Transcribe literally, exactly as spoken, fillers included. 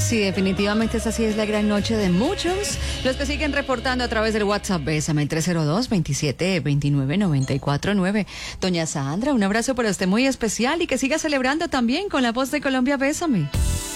Sí, definitivamente esa sí es la gran noche de muchos. Los que siguen reportando a través del WhatsApp, Bésame, tres cero dos, veintisiete, veintinueve, noventa y cuatro nueve. Doña Sandra, un abrazo para usted muy especial y que siga celebrando también con La Voz de Colombia, Bésame.